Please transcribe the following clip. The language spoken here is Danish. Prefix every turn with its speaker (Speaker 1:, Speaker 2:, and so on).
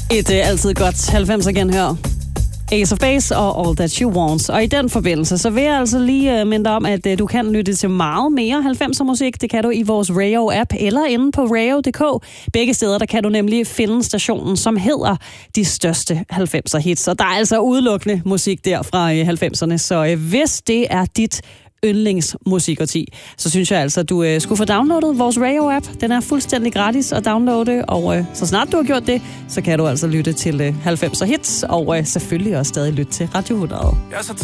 Speaker 1: Et altid godt 90'er genhør. Ace of Base og All That She Wants. Og i den forbindelse, så vil jeg altså lige minde om, at du kan lytte til meget mere 90'er musik. Det kan du i vores Rayo-app eller inde på rayo.dk. Begge steder, der kan du nemlig finde stationen, som hedder De Største 90'er Hits. Og der er altså udelukkende musik der fra 90'erne. Så hvis det er dit yndlingsmusikparti, så synes jeg altså, at du skulle få downloadet vores Rayo-app. Den er fuldstændig gratis at downloade, og så snart du har gjort det, så kan du altså lytte til 90'er Hits, og selvfølgelig også stadig lytte til Radio 100.